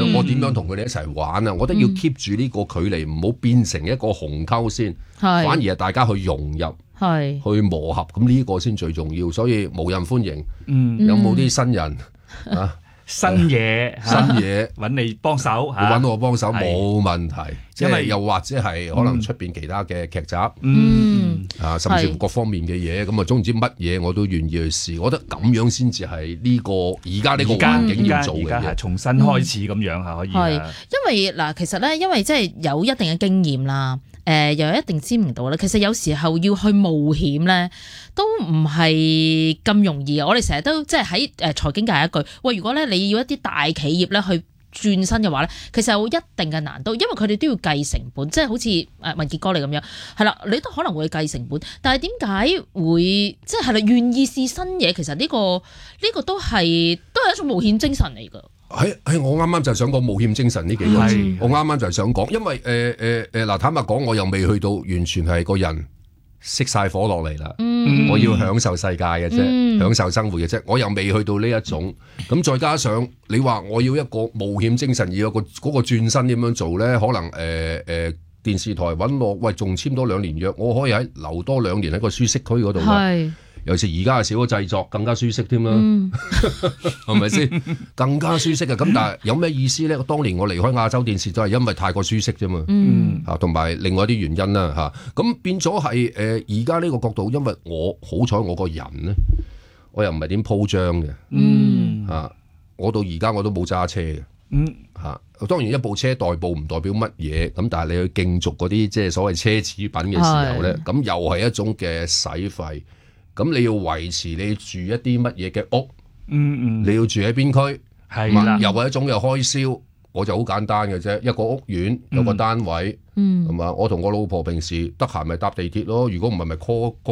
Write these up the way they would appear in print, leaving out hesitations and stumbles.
我點樣同佢哋一齊玩啊？我覺得要 keep 住呢個距離，唔好變成一個鴻溝先，反而係大家去融入。去磨合，咁呢個先最重要，所以無人歡迎。有冇啲新人啊？ 新嘢揾你幫手， 揾我幫手冇問題。即係又或者係可能出邊其他嘅劇集，甚至乎各方面嘅嘢，咁啊總之乜嘢我都願意去試。我覺得咁樣先至係呢個而家呢個環境要做嘅嘢， 重新開始咁樣可以。 係因為嗱，其實咧，因為即係有一定嘅經驗啦。又有一定知名度啦。其實有時候要去冒險咧，都唔係咁容易。我哋成日都即係喺財經界一句，喂，如果咧你要一啲大企業咧去轉身嘅話咧，其實有一定嘅難度，因為佢哋都要計成本，即係好似文傑哥你咁樣，係啦，你都可能會計成本。但係點解會即係願意試新嘢？其實呢個都係一種冒險精神嚟㗎。 係我啱啱就想講冒險精神呢幾個字，我啱啱就想講，因為嗱坦白講，我又未去到完全係個人熄晒火落嚟啦，我要享受世界嘅啫，享受生活嘅啫，我又未去到呢一種。咁再加上你話我要一個冒險精神，要有嗰個轉身點樣做咧？可能電視台揾我，喂，仲簽多2年約，我可以留多2年喺個舒適區嗰度。尤其是而家係少咗製作，更加舒適添啦，係咪先？更加舒適啊！咁但係有咩意思咧？當年我離開亞洲電視都係因為太過舒適啫嘛，同埋另外一啲原因啦嚇。咁變咗係而家呢個角度，因為我好彩我個人咧，我又唔係點鋪張嘅，我到而家我都冇揸車嘅，當然一部車代步唔代表乜嘢，咁但係你去競逐嗰啲即係所謂奢侈品嘅時候咧，咁又係一種嘅使費。咁你要維持你住一啲乜嘢嘅屋，你要住喺邊區，又係一種嘅開銷。我就好簡單嘅啫，一個屋苑有個單位，係嘛？我同我老婆平時得閒咪搭地鐵咯，如果唔係咪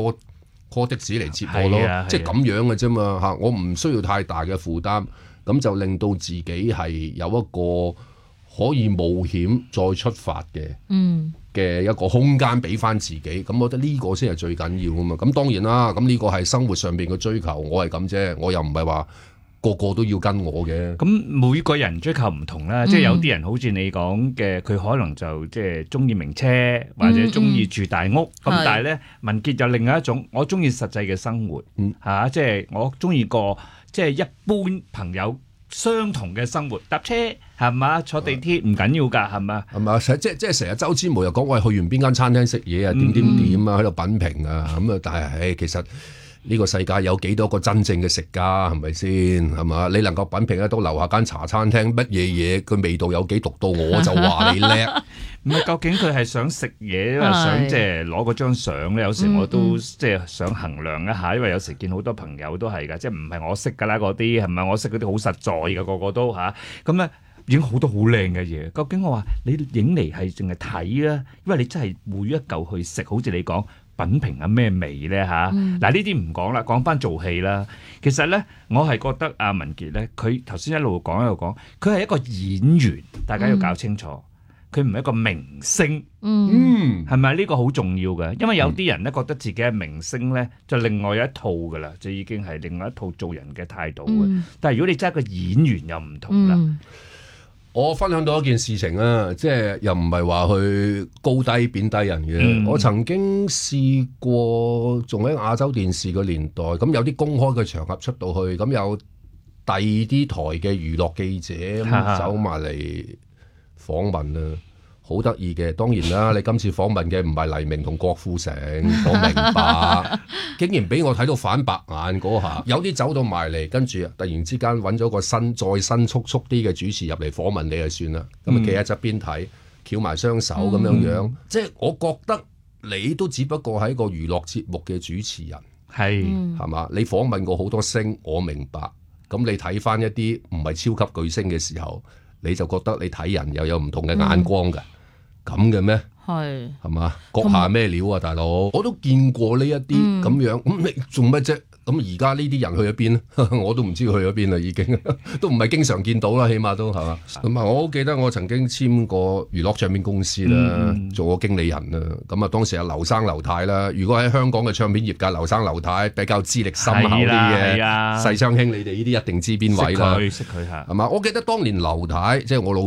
call 的士嚟接我咯，即係咁樣嘅啫嘛嚇。我唔需要太大嘅負擔，咁就令到自己係有一個可以冒險再出發嘅一個空間俾翻自己，咁我覺得呢個先係最緊要啊嘛。咁當然啦，咁呢個係生活上邊嘅追求，我係咁啫，我又唔係話個個都要跟我嘅。 咁每個人追求唔同啦，即係有啲人好似你講嘅，佢可能就即係中意名車或者中意住大屋，咁但係咧文傑就另外一種，我中意實際嘅生活，即係我中意過即係一般朋友相同嘅生活，搭車係嘛，坐地鐵唔緊要㗎，係嘛？係嘛？即係成日周之無又講，喂，去完邊間餐廳食嘢啊，點啊，喺度品評啊，咁啊，但係其實呢個世界有幾多個真正嘅食家係咪先？係嘛？你能夠品評得到樓下間茶餐廳乜嘢嘢，佢味道有幾獨到，我就話你叻。 唔係究竟佢係想食嘢，因為想即係攞嗰張相咧？有時我都即係想衡量一下，因為有時見好多朋友都係㗎，即係唔係我識㗎啦嗰啲，係咪我識嗰啲好實在㗎，個個都嚇咁咧。影好多好靚嘅嘢，究竟我話你影嚟係淨係睇啊？因為你真係每一嚿去食，好似你講品評啊咩味咧嚇？嗱呢啲唔講啦，講翻做戲啦。其實咧，我係覺得阿文傑咧，佢頭先一路講一路講，佢係一個演員，大家要搞清楚，佢唔係一個明星，係咪呢個好重要嘅？因為有啲人咧覺得自己係明星咧，就另外一套噶啦，就已經係另外一套做人嘅態度嘅。但係如果你真係一個演員又唔同啦。 我分享到一件事情啊，即係又唔係話去高低貶低人嘅。我曾經試過，仲喺亞洲電視個年代，咁有啲公開嘅場合出到去，咁有第二啲台嘅娛樂記者走埋嚟訪問啊。好得意嘅，當然啦！你今次訪問嘅唔係黎明同郭富城，我明白。竟然俾我睇到反白眼嗰下，有啲走到埋嚟，跟住突然之間揾咗個再新速啲嘅主持入嚟訪問你就算啦。咁啊企喺側邊睇，翹埋雙手咁樣，即係我覺得你都只不過係一個娛樂節目嘅主持人，係嘛？你訪問過好多星，我明白。咁你睇翻一啲唔係超級巨星嘅時候，你就覺得你睇人又有唔同嘅眼光㗎。咁嘅咩？係嘛？閣下咩料啊，大佬？我都見過呢一啲咁樣，咁你做乜啫？咁而家呢啲人去咗邊？我都唔知佢去咗邊啦，已經都唔係經常見到啦，起碼都係嘛。咁啊，我好記得我曾經簽過娛樂唱片公司啦，做過經理人啦。咁啊，當時係劉生劉太啦。如果喺香港嘅唱片業界，劉生劉太比較資歷深厚啲嘅，細昌兄，你哋呢啲一定知邊位啦。識佢係嘛？我記得當年劉太即係我老